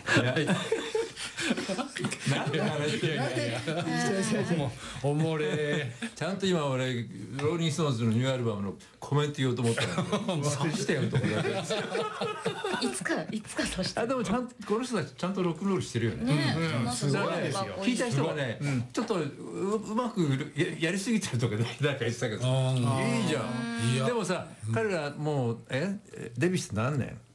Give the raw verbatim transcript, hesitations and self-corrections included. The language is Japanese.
なんで話してるの。 もうおもれちゃんと今俺ローリングストーンズのニューアルバムのコメント言おうと思ったの。そうしてよと思って。 いつかいつかとしてあでもちゃんとこの人たちちゃんとロックンロールしてるよね。 ねえ、なんかすごいだからねかっこいい聞いた人がね、ちょっと う, うまくや, やりすぎてるとか誰か言ってたけど、いいじゃん。でもさ、彼らもうえデビューして何年